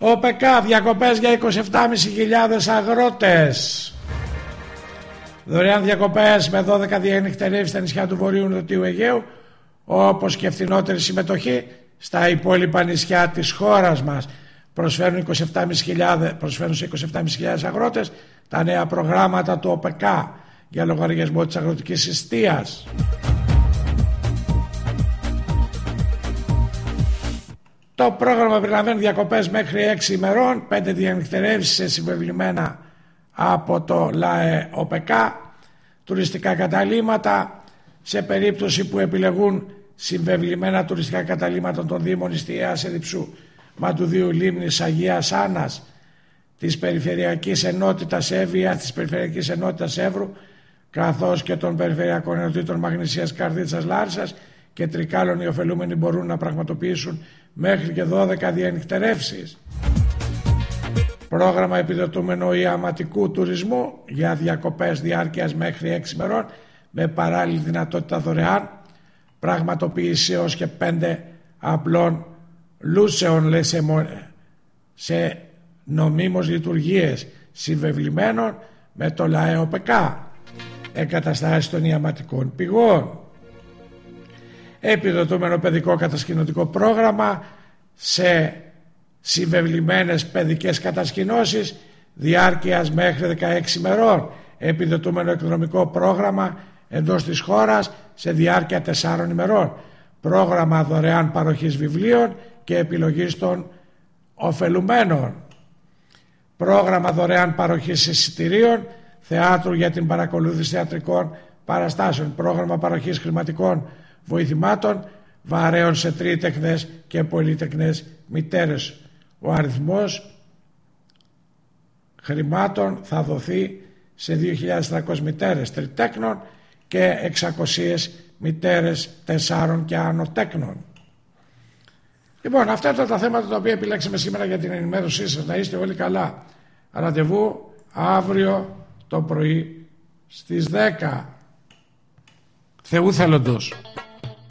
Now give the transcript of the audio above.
ΟΠΕΚΑ, διακοπές για 27.500 αγρότες. Δωρεάν διακοπές με 12 διανυκτερεύσεις στα νησιά του Βορείου Νοτιού Αιγαίου, όπως και φθηνότερη συμμετοχή στα υπόλοιπα νησιά της χώρας μας. Προσφέρουν σε 27.500 αγρότες τα νέα προγράμματα του ΟΠΕΚΑ για λογαριασμό της αγροτικής εστίας. Το πρόγραμμα περιλαμβάνει διακοπές μέχρι 6 ημερών, 5 διανυκτερεύσεις σε συμβεβλημένα από το ΛΑΕ ΟΠΕΚΑ, τουριστικά καταλύματα σε περίπτωση που επιλεγούν συμβεβλημένα τουριστικά καταλύματα των Δήμων Ιστιαίας, Εδιψού, Μαντουδίου, Λίμνης, Αγίας Άννας, της Περιφερειακής Ενότητας Εύβοια, της Περιφερειακής Ενότητας Εύρου, καθώς και των Περιφερειακών Ενωτήτων Μαγνησίας, Καρδίτσας, Λάρισας και Τρικάλων. Οι ωφελούμενοι μπορούν να πραγματοποιήσουν μέχρι και 12 διανυκτερεύσεις. Πρόγραμμα επιδοτούμενο ιαματικού τουρισμού για διακοπές διάρκειας μέχρι 6 ημερών με παράλληλη δυνατότητα δωρεάν πραγματοποίηση έως και 5 απλών λούσεων σε νομίμως λειτουργίες συμβεβλημένων με το ΛΑΕ ΟΠΕΚΑ, εγκαταστάσεις των ιαματικών πηγών. Επιδοτούμενο παιδικό κατασκηνωτικό πρόγραμμα σε συμβεβλημένες παιδικές κατασκηνώσεις διάρκειας μέχρι 16 ημερών. Επιδοτούμενο εκδρομικό πρόγραμμα εντός της χώρας σε διάρκεια 4 ημερών. Πρόγραμμα δωρεάν παροχής βιβλίων και επιλογής των ωφελουμένων. Πρόγραμμα δωρεάν παροχής εισιτηρίων θεάτρου για την παρακολούθηση θεατρικών παραστάσεων. Πρόγραμμα παροχής χρηματικών βοηθημάτων βαρέων σε τρίτεκνες και πολύτεκνες μητέρες. Ο αριθμός χρημάτων θα δοθεί σε 2.300 μητέρες τριτέκνων και 600 μητέρες 4 και άνω τέκνων. Λοιπόν, αυτά ήταν τα θέματα τα οποία επιλέξαμε σήμερα για την ενημέρωσή σας. Να είστε όλοι καλά. Ραντεβού αύριο το πρωί στις 10. Θεού θέλοντος.